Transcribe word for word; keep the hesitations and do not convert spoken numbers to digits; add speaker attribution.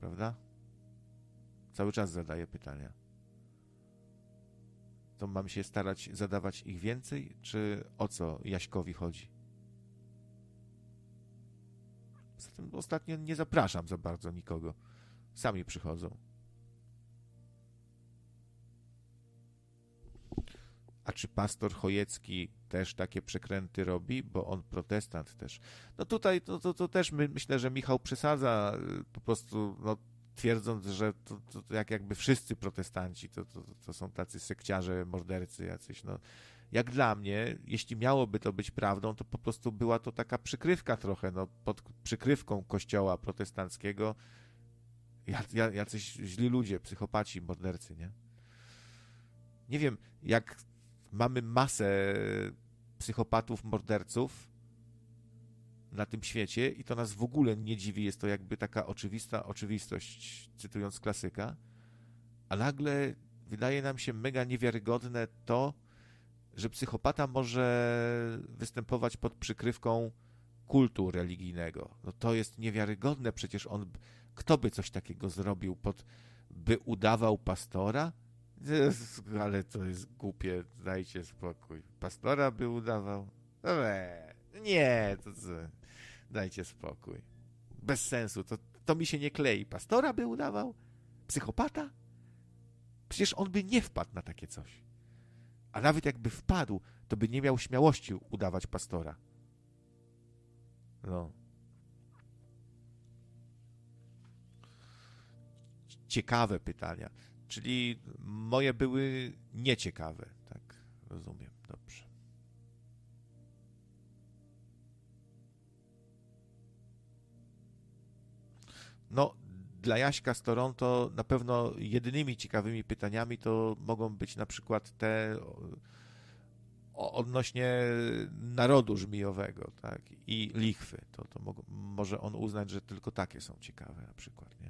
Speaker 1: prawda? Cały czas zadaję pytania. To mam się starać zadawać ich więcej, czy o co Jaśkowi chodzi? Zatem ostatnio nie zapraszam za bardzo nikogo. Sami przychodzą. A czy pastor Chojecki też takie przekręty robi? Bo on protestant też. No tutaj to, to, to też my, myślę, że Michał przesadza po prostu, no, twierdząc, że to, to, to jak jakby wszyscy protestanci to, to, to są tacy sekciarze, mordercy jacyś. No, jak dla mnie, jeśli miałoby to być prawdą, to po prostu była to taka przykrywka trochę, no, pod przykrywką kościoła protestanckiego. Jacyś źli ludzie, psychopaci, mordercy, nie? Nie wiem, jak mamy masę psychopatów, morderców na tym świecie i to nas w ogóle nie dziwi, jest to jakby taka oczywista oczywistość, cytując klasyka, a nagle wydaje nam się mega niewiarygodne to, że psychopata może występować pod przykrywką kultu religijnego. No to jest niewiarygodne, przecież on, kto by coś takiego zrobił, pod, by udawał pastora? Ale to jest głupie, dajcie spokój. Pastora by udawał? Eee, nie, to co? Dajcie spokój. Bez sensu, to, to mi się nie klei. Pastora by udawał? Psychopata? Przecież on by nie wpadł na takie coś. A nawet jakby wpadł, to by nie miał śmiałości udawać pastora. No. Ciekawe pytania. Czyli moje były nieciekawe, tak rozumiem, dobrze. No, dla Jaśka z Toronto na pewno jedynymi ciekawymi pytaniami to mogą być na przykład te odnośnie narodu żmijowego, tak, i lichwy. To, to mo- może on uznać, że tylko takie są ciekawe na przykład, nie?